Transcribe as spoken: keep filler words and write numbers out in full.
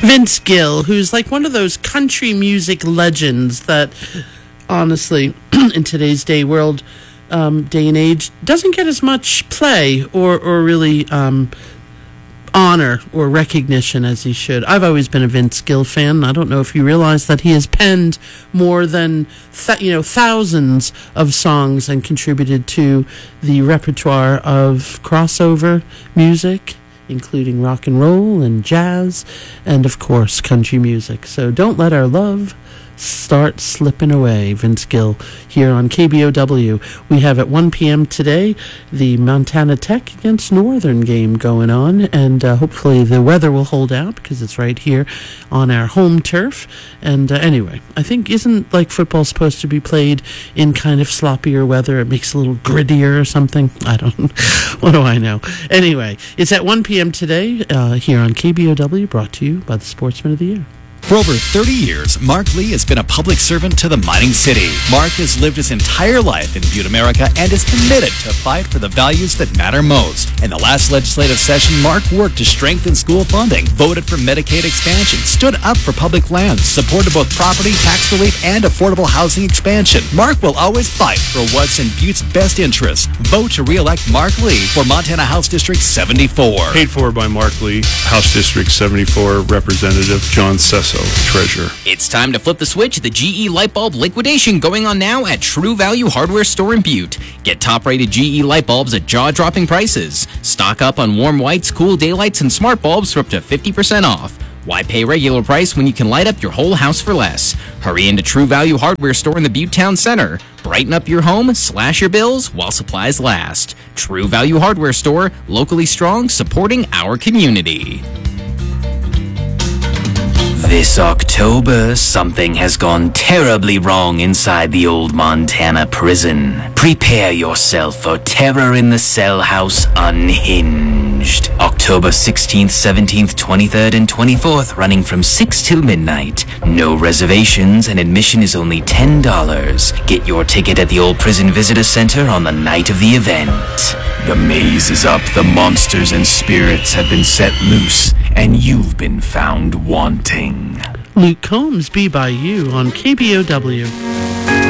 Vince Gill, who's like one of those country music legends that, honestly, in today's day world, um, day and age, doesn't get as much play or, or really um, honor or recognition as he should. I've always been a Vince Gill fan. I don't know if you realize that he has penned more than th- you know thousands of songs and contributed to the repertoire of crossover music, including rock and roll and jazz and, of course, country music. So don't let our love start slipping away. Vince Gill here on K B O W. We have at one p.m. today the Montana Tech against Northern game going on, and uh, hopefully the weather will hold out because it's right here on our home turf. And uh, anyway, I think isn't like football supposed to be played in kind of sloppier weather? It makes it a little grittier or something. I don't what do I know? Anyway, it's at one p.m. today uh, here on K B O W, brought to you by the Sportsman of the Year. For over thirty years, Mark Lee has been a public servant to the mining city. Mark has lived his entire life in Butte, America, and is committed to fight for the values that matter most. In the last legislative session, Mark worked to strengthen school funding, voted for Medicaid expansion, stood up for public lands, supported both property tax relief and affordable housing expansion. Mark will always fight for what's in Butte's best interest. Vote to re-elect Mark Lee for Montana House District seventy-four. Paid for by Mark Lee, House District seventy-four Representative John Sesso, Treasurer. It's time to flip the switch. The G E light bulb liquidation going on now at True Value Hardware Store in Butte. Get top-rated G E light bulbs at jaw-dropping prices. Stock up on warm whites, cool daylights, and smart bulbs for up to fifty percent off. Why pay regular price when you can light up your whole house for less? Hurry into True Value Hardware Store in the Butte Town Center. Brighten up your home, slash your bills while supplies last. True Value Hardware Store, locally strong, supporting our community. This October, something has gone terribly wrong inside the old Montana prison. Prepare yourself for Terror in the Cell House Unhinged. October sixteenth, seventeenth, twenty-third, and twenty-fourth, running from six till midnight. No reservations, and admission is only ten dollars. Get your ticket at the Old Prison Visitor Center on the night of the event. The maze is up, the monsters and spirits have been set loose, and you've been found wanting. Luke Combs, Be By You on K B O W.